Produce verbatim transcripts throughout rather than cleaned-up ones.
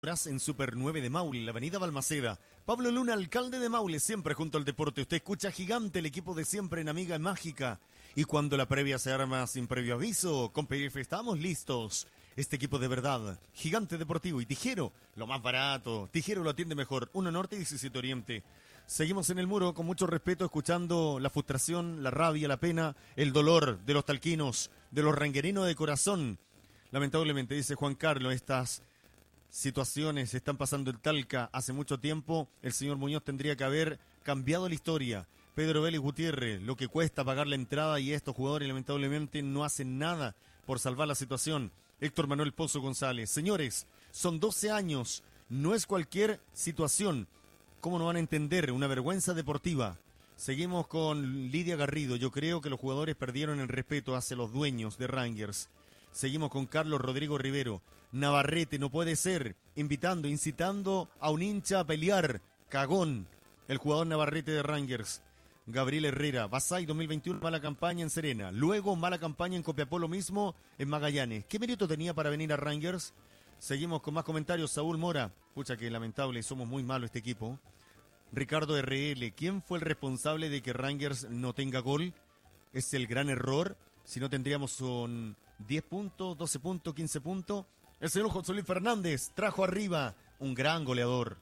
En Super nueve de Maule, la avenida Balmaceda. Pablo Luna, alcalde de Maule, siempre junto al deporte. Usted escucha Gigante, el equipo de siempre en Amiga Mágica. Y cuando la previa se arma sin previo aviso, con P F estamos listos. Este equipo de verdad, Gigante Deportivo y Tijero, lo más barato. Tijero lo atiende mejor, uno Norte y diecisiete Oriente. Seguimos en el muro con mucho respeto, escuchando la frustración, la rabia, la pena, el dolor de los talquinos, de los ranguerinos de corazón. Lamentablemente, dice Juan Carlos, estas situaciones están pasando en Talca hace mucho tiempo. El señor Muñoz tendría que haber cambiado la historia. Pedro Vélez Gutiérrez, lo que cuesta pagar la entrada y estos jugadores lamentablemente no hacen nada por salvar la situación. Héctor Manuel Pozo González. Señores, son doce años, no es cualquier situación. ¿Cómo no van a entender? Una vergüenza deportiva. Seguimos con Lidia Garrido. Yo creo que los jugadores perdieron el respeto hacia los dueños de Rangers. Seguimos con Carlos Rodrigo Rivero. Navarrete, no puede ser. Invitando, incitando a un hincha a pelear. Cagón, el jugador Navarrete de Rangers. Gabriel Herrera. Basay dos mil veintiuno, mala campaña en Serena. Luego, mala campaña en Copiapó, lo mismo en Magallanes. ¿Qué mérito tenía para venir a Rangers? Seguimos con más comentarios. Saúl Mora. Pucha, que lamentable, somos muy malos este equipo. Ricardo R L. ¿Quién fue el responsable de que Rangers no tenga gol? Es el gran error. Si no, tendríamos un diez puntos, doce puntos, quince puntos. El señor José Luis Fernández trajo arriba un gran goleador.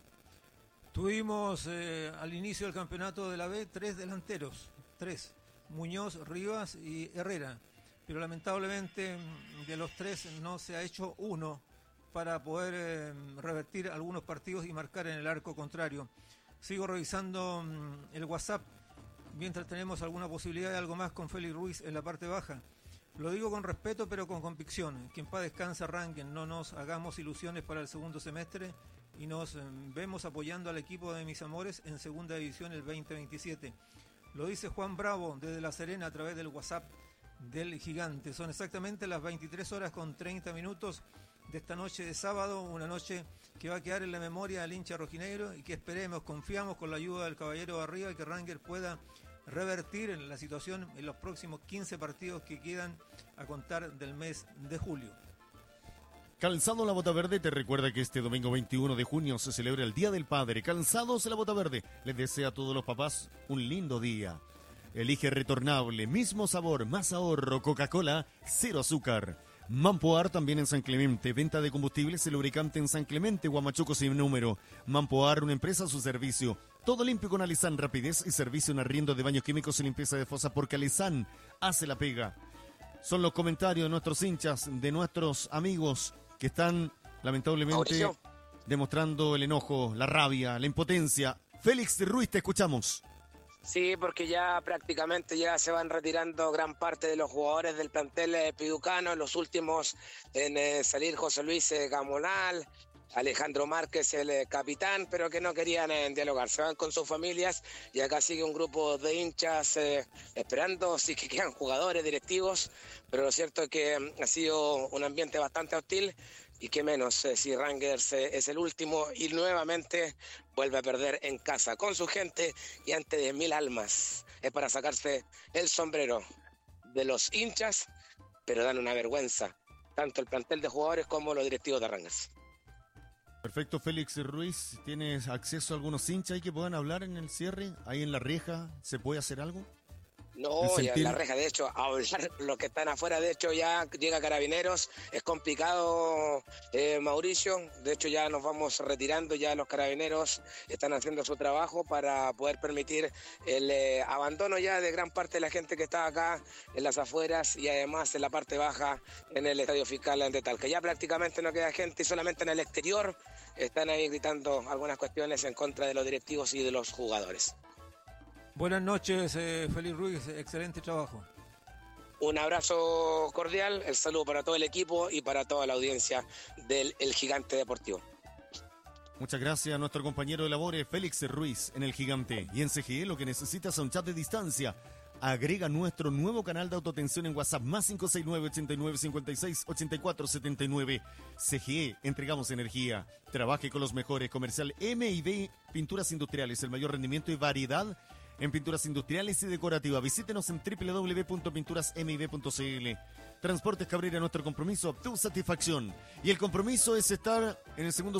Tuvimos eh, al inicio del campeonato de la B tres delanteros, tres, Muñoz, Rivas y Herrera. Pero lamentablemente de los tres no se ha hecho uno para poder eh, revertir algunos partidos y marcar en el arco contrario. Sigo revisando mm, el WhatsApp mientras tenemos alguna posibilidad de algo más con Félix Ruiz en la parte baja. Lo digo con respeto pero con convicción. Que en paz descanse Rankin, no nos hagamos ilusiones para el segundo semestre y nos eh, vemos apoyando al equipo de mis amores en segunda división el veinte veintisiete. Lo dice Juan Bravo desde La Serena a través del WhatsApp del Gigante. Son exactamente las veintitrés horas con treinta minutos de esta noche de sábado, una noche que va a quedar en la memoria del hincha rojinegro y que esperemos, confiamos con la ayuda del caballero de arriba y que Rangers pueda revertir en la situación en los próximos quince partidos que quedan a contar del mes de julio. Calzado La Bota Verde te recuerda que este domingo veintiuno de junio se celebra el Día del Padre. Calzados La Bota Verde les desea a todos los papás un lindo día. Elige retornable, mismo sabor, más ahorro, Coca-Cola, cero azúcar. Mampoar también en San Clemente, venta de combustibles y lubricante en San Clemente, Huamachuco sin número. Mampoar, una empresa a su servicio. Todo limpio con Alizán, rapidez y servicio en arriendo de baños químicos y limpieza de fosa, porque Alizán hace la pega. Son los comentarios de nuestros hinchas, de nuestros amigos que están lamentablemente Mauricio demostrando el enojo, la rabia, la impotencia. Félix Ruiz, te escuchamos. Sí, porque ya prácticamente ya se van retirando gran parte de los jugadores del plantel eh, piducano, los últimos en eh, salir José Luis eh, Gamonal, Alejandro Márquez, el eh, capitán, pero que no querían eh, dialogar, se van con sus familias y acá sigue un grupo de hinchas eh, esperando si que quedan jugadores, directivos, pero lo cierto es que eh, ha sido un ambiente bastante hostil. Y qué menos eh, si Rangers eh, es el último y nuevamente vuelve a perder en casa con su gente y ante diez mil almas. Es para sacarse el sombrero de los hinchas, pero dan una vergüenza, tanto el plantel de jugadores como los directivos de Rangers. Perfecto, Félix Ruiz. ¿Tienes acceso a algunos hinchas ahí que puedan hablar en el cierre? ¿Ahí en la reja se puede hacer algo? No, ya en la reja, de hecho, a hablar los que están afuera, de hecho ya llega Carabineros, es complicado, eh, Mauricio, de hecho ya nos vamos retirando, ya los Carabineros están haciendo su trabajo para poder permitir el eh, abandono ya de gran parte de la gente que está acá en las afueras y además en la parte baja en el Estadio Fiscal de Talca. Ya prácticamente no queda gente y solamente en el exterior están ahí gritando algunas cuestiones en contra de los directivos y de los jugadores. Buenas noches, eh, Félix Ruiz, excelente trabajo. Un abrazo cordial, el saludo para todo el equipo y para toda la audiencia del El Gigante Deportivo. Muchas gracias a nuestro compañero de labores, Félix Ruiz, en El Gigante. Y en C G E lo que necesitas es un chat de distancia. Agrega nuestro nuevo canal de autotensión en WhatsApp, más cinco seis nueve, ochenta y nueve, cincuenta y seis, ochenta y cuatro setenta y nueve. C G E, entregamos energía. Trabaje con los mejores. Comercial M y B, pinturas industriales, el mayor rendimiento y variedad en pinturas industriales y decorativas. Visítenos en doble u doble u doble u punto pinturas m i b punto c l. Transportes Cabrera, nuestro compromiso, tu satisfacción. Y el compromiso es estar en el segundo